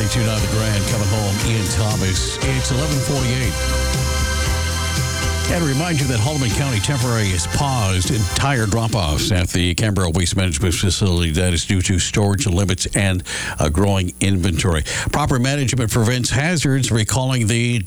92.9 The Grand, coming home, Ian Thomas. It's 11:48. And remind you that Haldimand County temporarily has paused entire drop-offs at the Canberra Waste Management Facility. That is due to storage limits and a growing inventory. Proper management prevents hazards, recalling the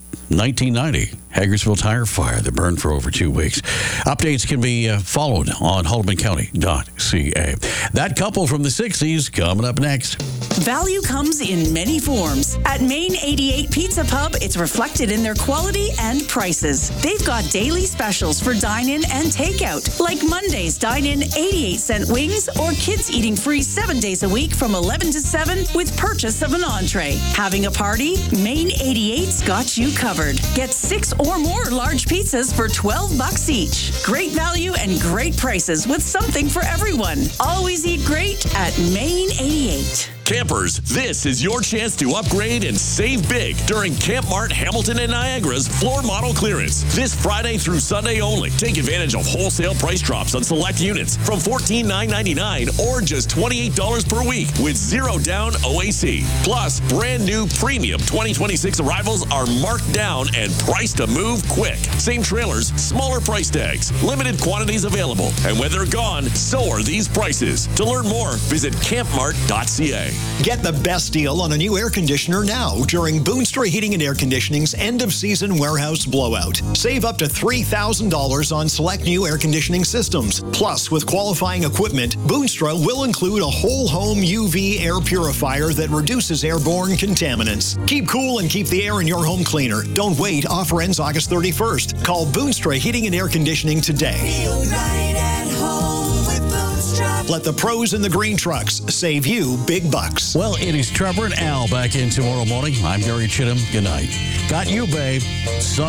1990 Hagersville tire fire that burned for over 2 weeks. Updates can be followed on haldimandcounty.ca. That couple from the 60s coming up next. Value comes in many forms. At Main 88 Pizza Pub, it's reflected in their quality and prices. They've got daily specials for dine-in and takeout, like Monday's dine-in 88-cent wings or kids eating free 7 days a week from 11 to 7 with purchase of an entree. Having a party? Main 88's got you covered. Get 6 or more large pizzas for $12 each. Great value and great prices with something for everyone. Always eat great at Main 88. Campers, this is your chance to upgrade and save big during Camp Mart Hamilton and Niagara's floor model clearance. This Friday through Sunday only. Take advantage of wholesale price drops on select units from $14,999 or just $28 per week with zero down OAC. Plus, brand new premium 2026 arrivals are marked down and priced to move quick. Same trailers, smaller price tags, limited quantities available. And when they're gone, so are these prices. To learn more, visit campmart.ca. Get the best deal on a new air conditioner now during Boonstra Heating and Air Conditioning's end-of-season warehouse blowout. Save up to $3,000 on select new air conditioning systems. Plus, with qualifying equipment, Boonstra will include a whole-home UV air purifier that reduces airborne contaminants. Keep cool and keep the air in your home cleaner. Don't wait. Offer ends August 31st. Call Boonstra Heating and Air Conditioning today. Feel right at home with Boonstra. Let the pros in the green trucks save you big bucks. Well, it is Trevor and Al back in tomorrow morning. I'm Gary Chittum. Good night. Got you, babe. Sun